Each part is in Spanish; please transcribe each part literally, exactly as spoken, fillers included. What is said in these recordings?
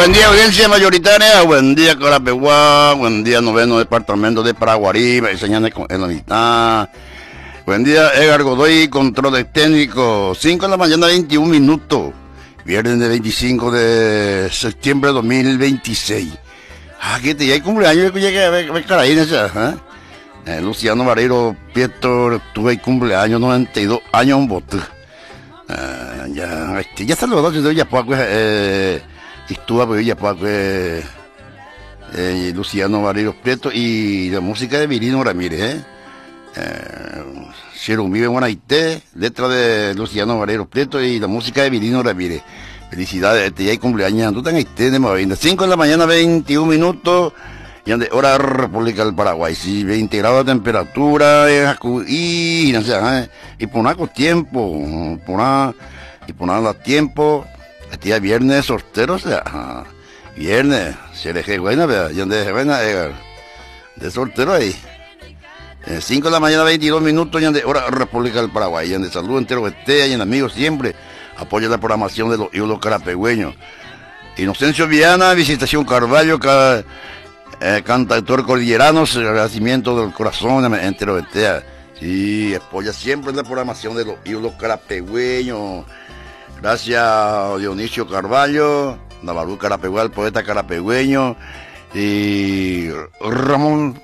Buen día, audiencia mayoritaria. Buen día, Carapeguá. Buen día, noveno departamento de Paraguarí. Enseñando en la mitad. Buen día, Edgar Godoy, controles técnicos. cinco de la mañana, veintiún minutos. Viernes de veinticinco de septiembre de dos mil veintiséis. Ah, que te ya hay cumpleaños. Yo llegué a ver Caraína, ¿eh? Eh, Luciano Vareiro Pietro, tuve cumpleaños, noventa y dos años en bote. Uh, ya, este, ya saludó, yo ya puedo, eh, estuvo, pues ya puedo, eh, eh, Luciano Vareiro Pietro y la música de Virino Ramírez, eh. Uh, Xerumí Buenaité, letra de Luciano Vareiro Pietro y la música de Virino Ramírez. Felicidades, este, ya hay cumpleaños, tú estás en Haití de Mavinda. cinco de la mañana, veintiún minutos. Y ande, hora República del Paraguay, sí, veinte grados de temperatura, y, y no sé, ¿eh? Y por nada con tiempo, por nada, y por nada tiempo, este día viernes sortero, o sea, ajá, viernes, se elige buena, ¿verdad? Y ande, buena, eh, de sortero ahí. Eh, cinco de la mañana, veintidós minutos, y ande, hora República del Paraguay, y ande, salud entero que esté, y en amigos siempre, apoya la programación de los ídolos carapegüeños. Inocencio Viana, Visitación Carvalho, cada... Eh, cantautor cordillerano, agradecimiento del corazón, entero de sí, apoya siempre la programación de los ídolos carapegüeños. Gracias Dionisio Carvalho, Navarú Carapegüá, el poeta carapegüeño, y Ramón,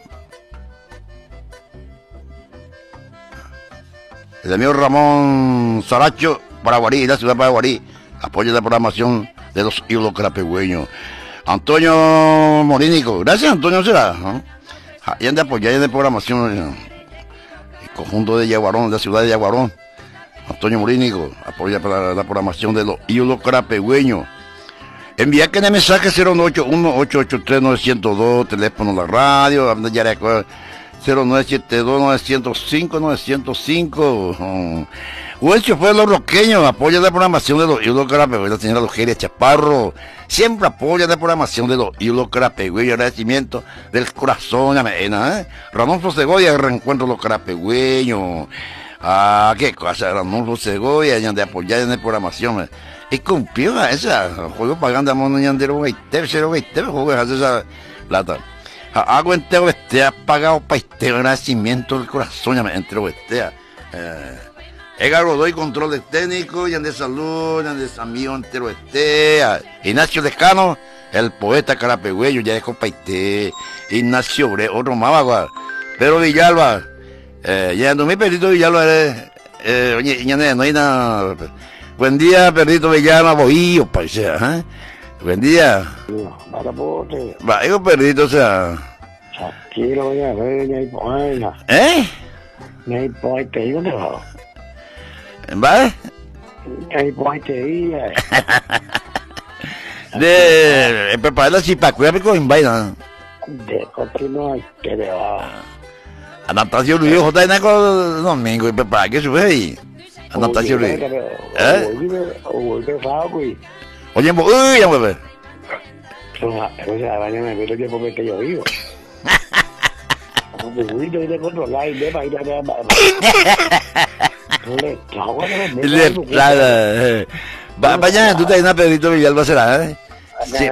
el amigo Ramón Saracho, Paraguarí, la ciudad de Paraguarí, apoya la programación de los ídolos carapegüeños. Antonio Morínico, gracias Antonio será, ¿no? Y han de apoyar en la programación, ¿no? El conjunto de Yaguarón, de la ciudad de Yaguarón. Antonio Morínico apoya para la programación de los ídolos carapegüeños. Envía que en el mensaje cero nueve ocho uno, ocho ocho tres, nueve cero dos, teléfono de la radio, cero nueve siete dos, nueve cero cinco, nueve cero cinco. O el chofer de los roqueños apoya la programación de los ídolos carapegüeños, la señora Lugeria Chaparro. Siempre apoya la programación de los ídolos carapegüeños, agradecimiento del corazón, ¿eh? Ranulfo Segovia, el reencuentro de los carapegüeños. Ah, qué cosa, Ranulfo Segovia, ya de apoyar en la programación. ¿eh? Y cumplió esa, juego pagando a mono yandero, cero veinte, juego de esa plata. Hago entero este, ha pagado para este agradecimiento del corazón, ya me entero este. Eh, Edgar Godoy, controles técnicos, y de salud, y de amigo entero este. Ignacio Lescano, el poeta carapegüeño, ya dejó paité. Ignacio Bre, otro más, Pedro Villalba, eh, ya no mi Pedrito Villalba, eh, eh, oye, ya no hay nada. Buen día, Pedrito Villalba, bohío, paise, ¿eh? Buen día. Va, digo Pedrito, o sea. Tranquilo, ya, ya, ya, ¿Eh? ya, ya, ya, ya, ¿vale? Hay puente ahí. De preparar la chipacuya con invaina. De continuar que le va. Anastasio Luis J. Naco domingo y preparar que sube ahí. Anastasio Luis. ¿Eh? Oye, uy, ya me ve. O sea, mañana me veo porque que yo vivo. Uy, yo de controlar y de bailar. Vaya, tú te hay una Pedrito Villalba será, ¿eh? Sí.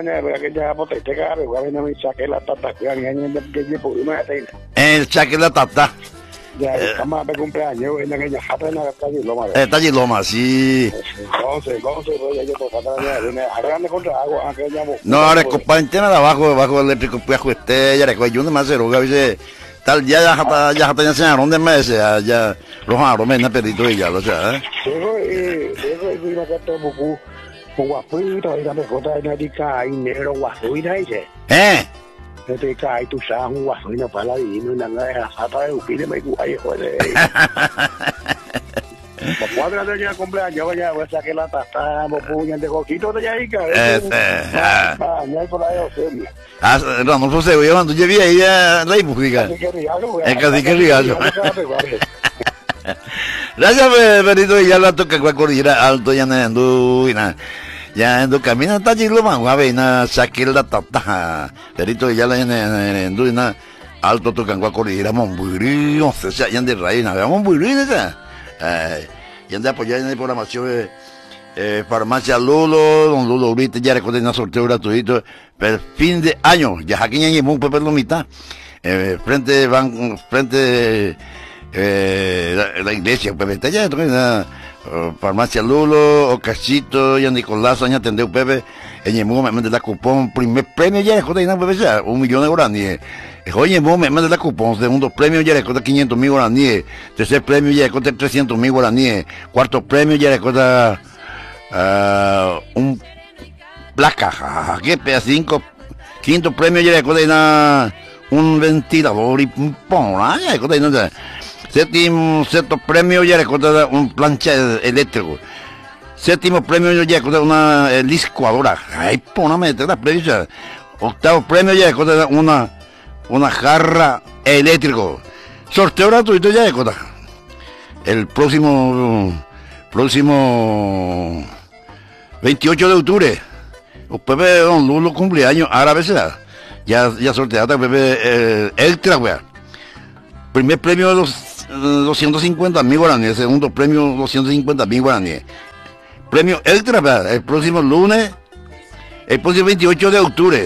El chaque la tata. Ya, estamos a cumpleaños, en aquella jata en la calle Loma. Está allí Loma, sí. Entonces, entonces, pues ya toca agarrarme contra agua, aquella. No, ahora compadre, abajo, abajo eléctrico, pues, este, ya recuerdo, yo no más cero, dice. Tal ya ya jata ya jata ya se aron de meses ya los aromes na Pedrito Villalba, o sea, ¿eh? Eso es, eso es una carta buku, guapuito, y la mejor de Nadica y negro guapuita dice. ¿Eh? Este cae tu sabes un guapuito para la divino y la la jata de upile me guay, joder. Cuatro de ya cumpleaños ya voy a sacar la tasta, buku y de coquito de ya ica. Este. Ah, ya por ahí o Ah, Ranulfo Segovia, cuando yo vi ahí ya la hipoteca. Es casi que regalo. Gracias, Pedrito Villalba, toca cual cordillera alto, ya ando, y nada. Ya ando camino, está allí lo más guave, y nada, saqué la tata. Pedrito Villalba, ya ando, y nada, alto toca cual cordillera, Monbuirí, o sea, ya ande raíz, nada, Monbuirí, esa. Y ande apoyar en la programación Eh, farmacia Lulo, don Lulo ahorita ya recuerden un sorteo gratuito, pero fin de año, ya aquí en un Pepe Lomita, eh, frente van, frente eh, la, la iglesia, Pepe, está ya, uh, farmacia Lulo, Ocasito, ya Nicolás, ya atendeu Pepe, en el me manda la cupón, primer premio ya recuerden Pepe, ya, un millón de guaraníes. Oye, me manda la cupón, segundo premio ya recuerda quinientos mil guaraníes, tercer premio ya recuerda trescientos mil guaraníes, cuarto premio ya recuerda Uh, un placa, que pesa cinco, quinto premio ya recuerda un ventilador y un pon, ya recuerda, séptimo, sexto premio ya recuerda un plancha eléctrico, séptimo premio ya recuerda una eh, licuadora, ay, poname la premio, octavo premio ya recuerda una, una jarra eléctrico, sorteo gratuito ya recuerda, el próximo, próximo veintiocho de octubre, Pepe don Lulo cumpleaños, árabe será, ya, ya sorteada Pepe eh, Extra, wea. Primer premio dos, doscientos cincuenta mil guaraníes, segundo premio doscientos cincuenta mil guaraníes. Premio Extra, wea, el próximo lunes, el próximo veintiocho de octubre.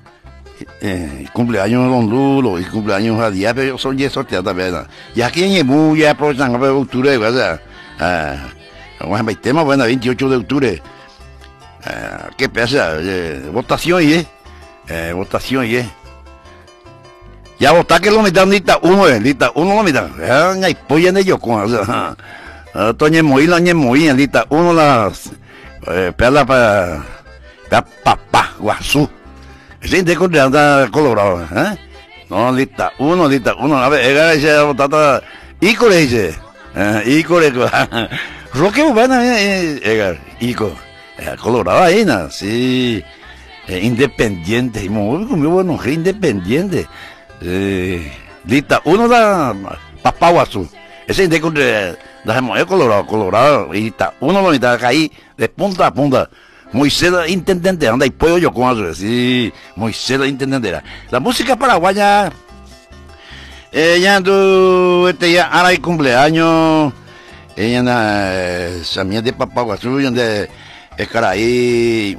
Eh, cumpleaños don Lulo y cumpleaños a día, pero yo soy ya sorteada, ¿verdad? Y aquí en Yemú ya aprovechan de octubre, ¿verdad? Ah, vamos a tema, bueno, veintiocho de octubre. Uh, ¿Qué pasa? Eh, votación y eh, eh, votación y eh. Ya votar que lo metan lista uno, eh, lista uno lo metan. Ya hay pollo en ellos con, o sea, Toño Moí, la Ñe Moí, en lista uno las, eh, pela para, para papá, guasú. Ese de con anda colorado, eh. No, lista uno, lista uno, a ver, ella dice votata, Ico le dice, eh, Ico le, Roque Urbana, eh, eh, Ico. Colorado ahí, ¿no? Sí, eh, independiente, muy bueno, independiente. Eh, lista, uno da Papaguazú, ese de la Colorado, Colorado, y lista, uno lo mitad ahí, de punta a punta. Moisés intendente, anda y puedo yo con eso, sí, Moisés intendente. La música paraguaya, eh, ya tú, este ya, ahora hay cumpleaños, ella, eh, Samia de Papaguazú, donde Escaraí,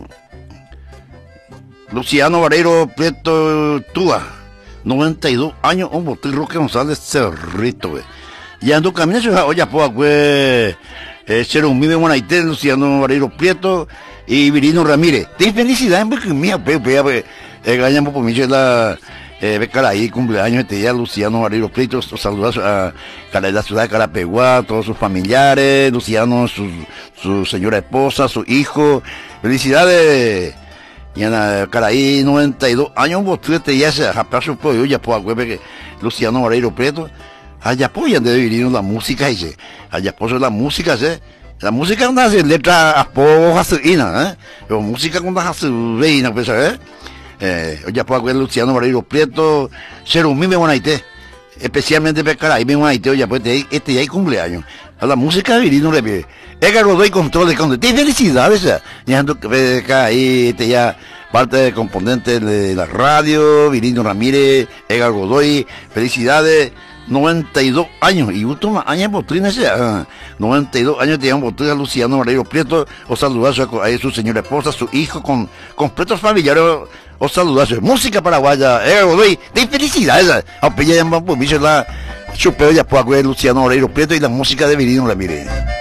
Luciano Vareiro Prieto Túa, noventa y dos años, un botín Roque González Cerrito, güey. Y ando caminando, oye, pues, güey, ser un mime Guanaité, Luciano Vareiro Prieto y Virino Ramírez. Ten felicidad, porque mía, pepe, pues, ganamos por mí, la, eh, Becaraí, cumpleaños, este día, Luciano Vareiro Prieto, saludos a la ciudad de Carapeguá, todos sus familiares, Luciano, su, su señora esposa, su hijo, felicidades. Y en la Caraí, noventa y dos años, vos tú este día se japá su pollo, ya pues, acuérdate que Luciano Vareiro Prieto, allá apoyan de vivir la música, dice, allá pues la música, ¿sí? La música no hace letra a poco, ¿eh? Pero música con la reina, pues, ¿eh? Eh, ya puedo ver Luciano Vareiro Prieto, ser un mime Guanaité, especialmente para Caraí, mi Guanaité, ya pues este ya hay cumpleaños. A la música de Virino Ramírez. Edgar Godoy control de control. Te felicidades, ya ando ahí, este ya parte de componente de la radio, Virino Ramírez, Edgar Godoy, felicidades. noventa y dos años, y último año en Botrina, uh, noventa y dos años de Botrina, Luciano Vareiro Prieto, os saludar a, a su señora esposa, su hijo, con completos familiares, os saludar, música paraguaya, eh, Godoy, de felicidades, a Pella y a la chupeo ya puedo Luciano Vareiro Prieto y la música de Virino Ramírez.